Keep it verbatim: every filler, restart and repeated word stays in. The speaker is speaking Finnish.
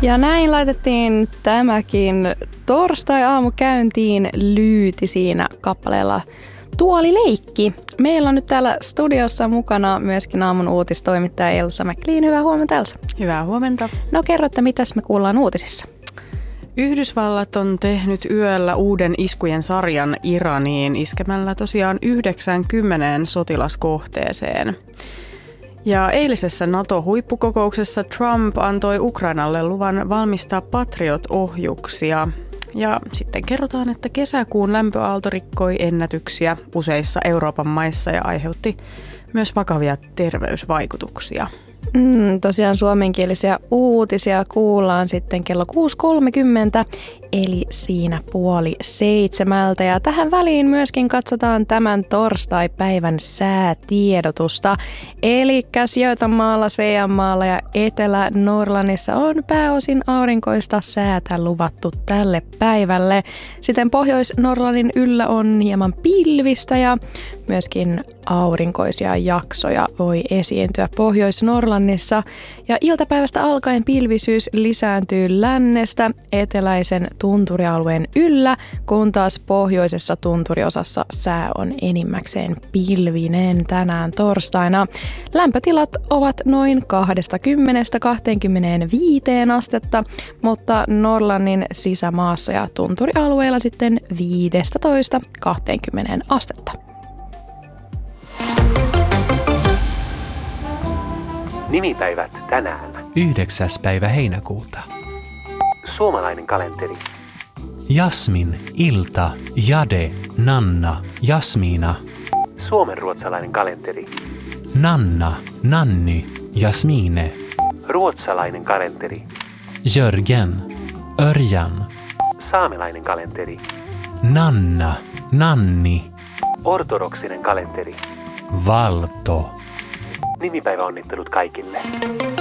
Ja näin laitettiin tämäkin torstai-aamu käyntiin Lyyti siinä kappaleella Tuolileikki. Meillä on nyt täällä studiossa mukana myöskin aamun uutistoimittaja Elsa McLean. Hyvää huomenta, Elsa. Hyvää huomenta. No kerro, että mitäs me kuullaan uutisissa? Yhdysvallat on tehnyt yöllä uuden iskujen sarjan Iraniin iskemällä tosiaan yhdeksäänkymmeneen sotilaskohteeseen. Ja eilisessä NATO-huippukokouksessa Trump antoi Ukrainalle luvan valmistaa Patriot-ohjuksia. Ja sitten kerrotaan, että kesäkuun lämpöaalto rikkoi ennätyksiä useissa Euroopan maissa ja aiheutti myös vakavia terveysvaikutuksia. Mm, tosiaan suomenkielisiä uutisia kuullaan sitten kello kuusi kolmekymmentä, eli siinä puoli seitsemältä. Ja tähän väliin myöskin katsotaan tämän torstai-päivän säätiedotusta. Eli Göteborgmaalla, Sveaanmaalla ja Etelä-Norlannissa on pääosin aurinkoista säätä luvattu tälle päivälle. Sitten Pohjois-Norlannin yllä on hieman pilvistä ja myöskin aurinkoisia jaksoja voi esiintyä Pohjois-Norlannissa. Ja iltapäivästä alkaen pilvisyys lisääntyy lännestä eteläisen tunturialueen yllä, kun taas pohjoisessa tunturiosassa sää on enimmäkseen pilvinen tänään torstaina. Lämpötilat ovat noin kaksikymmentä kaksikymmentäviisi astetta, mutta Norlannin sisämaassa ja tunturialueella sitten viisitoista kaksikymmentä astetta. Nimipäivät tänään. Yhdeksäs päivä heinäkuuta. Suomalainen kalenteri. Jasmin, Ilta, Jade, Nanna, Jasmiina. Suomenruotsalainen kalenteri. Nanna, Nanny, Jasmine. Ruotsalainen kalenteri. Jörgen, Örjan. Saamelainen kalenteri. Nanna, Nanni. Ortodoksinen kalenteri. Valto. Nimipäiväonnittelut kaikille.